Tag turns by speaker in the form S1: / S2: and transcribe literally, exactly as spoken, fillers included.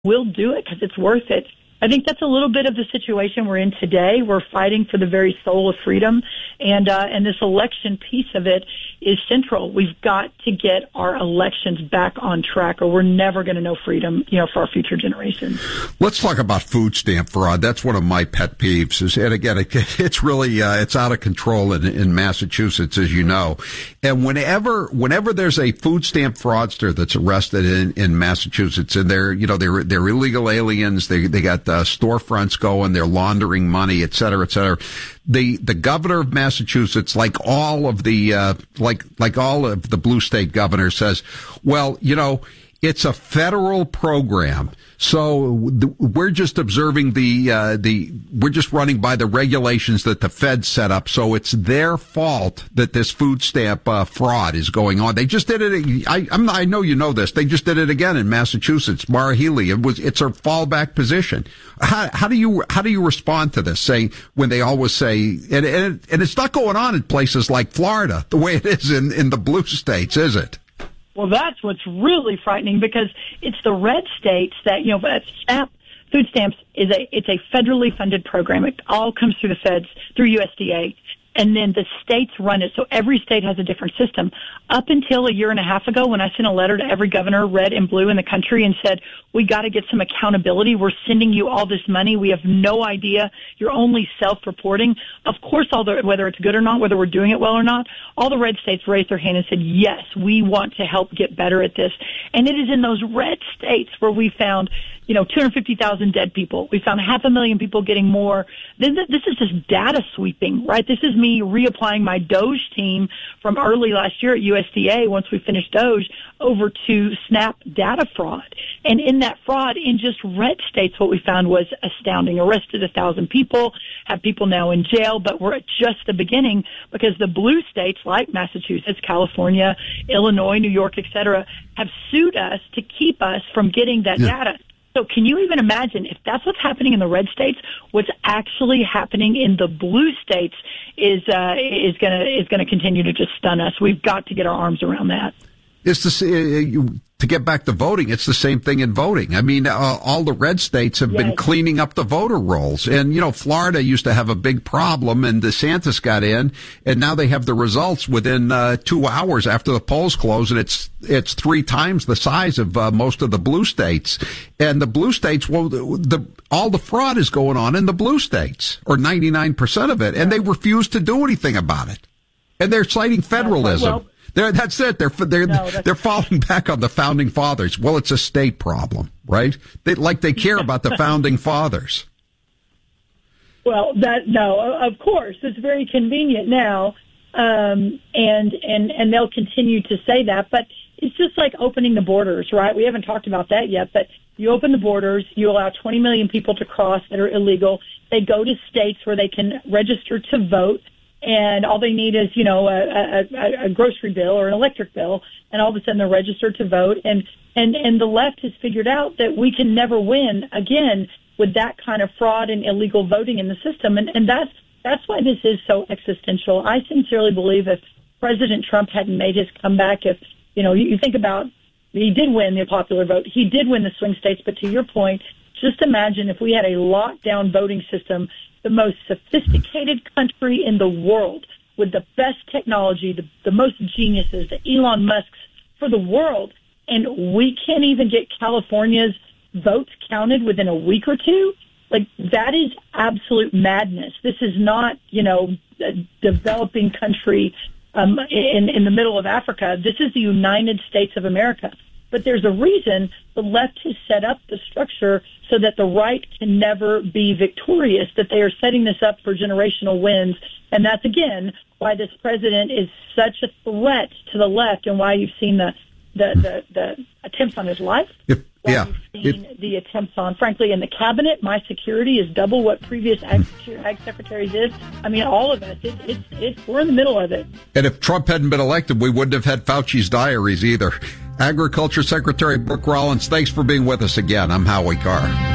S1: we'll do it because it's worth it. I think that's a little bit of the situation we're in today. We're fighting for the very soul of freedom, and uh, and this election piece of it is central. We've got to get our elections back on track, or we're never going to know freedom, you know, for our future generations.
S2: Let's talk about food stamp fraud. That's one of my pet peeves. Is, and again, it, it's really uh, it's out of control in, in Massachusetts, as you know. And whenever whenever there's a food stamp fraudster that's arrested in, in Massachusetts, and they're you know they're they're illegal aliens, they they got Uh, storefronts going, they're laundering money, et cetera, et cetera. The, the governor of Massachusetts, like all of the, uh, like, like all of the blue state governors, says, well, you know, it's a federal program. So the, we're just observing the, uh, the, we're just running by the regulations that the Fed set up. So it's their fault that this food stamp, uh, fraud is going on. They just did it. I, I'm not, I know you know this. They just did it again in Massachusetts. Maura Healey. It was, it's a fallback position. How, how do you, how do you respond to this? Saying when they always say, and, and, and it's not going on in places like Florida the way it is in, in the blue states, is it?
S1: Well, that's what's really frightening, because it's the red states that, you know, SNAP, food stamps is a, it's a federally funded program. It all comes through the feds, through U S D A. And then the states run it. So every state has a different system. Up until a year and a half ago, when I sent a letter to every governor, red and blue, in the country and said, we got to get some accountability. We're sending you all this money. We have no idea. You're only self-reporting. Of course, all the, whether it's good or not, whether we're doing it well or not, all the red states raised their hand and said, yes, we want to help get better at this. And it is in those red states where we found, you know, two hundred fifty thousand dead people. We found half a million people getting more. This, this is just data sweeping, right? This is me reapplying my DOGE team from early last year at U S D A, once we finished DOGE, over to SNAP data fraud. And in that fraud, in just red states, what we found was astounding. Arrested a thousand people, have people now in jail, but we're at just the beginning, because the blue states like Massachusetts, California, Illinois, New York, et cetera, have sued us to keep us from getting that yeah. data. So can you even imagine, if that's what's happening in the red states, what's actually happening in the blue states is uh, is going to is going to continue to just stun us. We've got to get our arms around that.
S2: It's the, uh, you, to get back to voting, it's the same thing in voting. I mean, uh, all the red states have yes. been cleaning up the voter rolls. And, you know, Florida used to have a big problem, and DeSantis got in, and now they have the results within uh, two hours after the polls close, and it's it's three times the size of uh, most of the blue states. And the blue states, well, the, the all the fraud is going on in the blue states, or ninety-nine percent of it, and they refuse to do anything about it. And they're citing federalism. Well, They're, that's it. They're they're no, they're falling back on the founding fathers. Well, it's a state problem, right? They like they care about the founding fathers.
S1: Well, that no, of course, it's very convenient now, um, and and and they'll continue to say that. But it's just like opening the borders, right? We haven't talked about that yet, but you open the borders, you allow twenty million people to cross that are illegal. They go to states where they can register to vote. And all they need is, you know, a, a, a grocery bill or an electric bill, and all of a sudden they're registered to vote. And, and, and the left has figured out that we can never win again with that kind of fraud and illegal voting in the system. And, and that's, that's why this is so existential. I sincerely believe if President Trump hadn't made his comeback, if, you know, you, you think about, he did win the popular vote. He did win the swing states. But to your point, just imagine if we had a lockdown voting system, the most sophisticated country in the world, with the best technology, the, the most geniuses, the Elon Musks for the world, and we can't even get California's votes counted within a week or two. Like, that is absolute madness. This is not, you know, a developing country um, in, in the middle of Africa. This is the United States of America. But there's a reason the left has set up the structure so that the right can never be victorious, that they are setting this up for generational wins. And that's, again, why this president is such a threat to the left, and why you've seen the, the, the, the attempts on his life.
S2: If, yeah.
S1: You've seen if, the attempts on, frankly, in the cabinet. My security is double what previous ag, ag secretaries is. I mean, all of us. It, it's, it's, we're in the middle of it.
S2: And if Trump hadn't been elected, we wouldn't have had Fauci's diaries either. Agriculture Secretary Brooke Rollins, thanks for being with us again. I'm Howie Carr.